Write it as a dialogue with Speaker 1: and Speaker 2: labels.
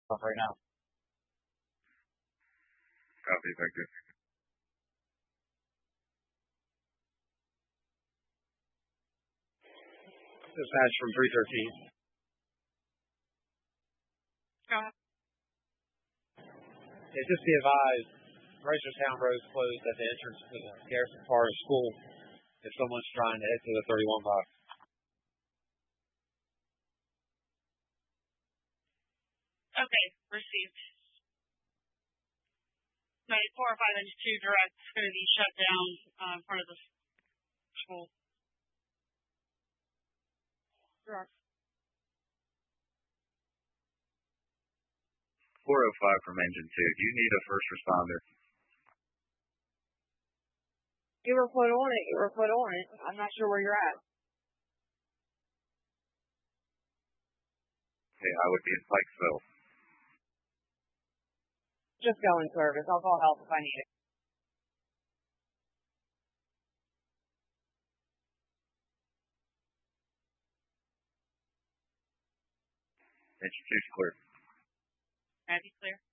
Speaker 1: off right now.
Speaker 2: Copy, thank you.
Speaker 1: Dispatch from 313. Just be advised, Reisterstown Road is closed at the entrance to the Garrison Forest School if someone's trying to head to the 31 box.
Speaker 3: Okay, received. 405-2 direct is going to be shut down in front of the school. Direct.
Speaker 2: 405 from Engine 2. Do you need a first responder?
Speaker 4: You were put on it. I'm not sure where you're at.
Speaker 2: Okay, I would be in Pikesville.
Speaker 4: Just go in service. I'll call help if I need it.
Speaker 2: Engine 2's clear.
Speaker 3: Abby, clear.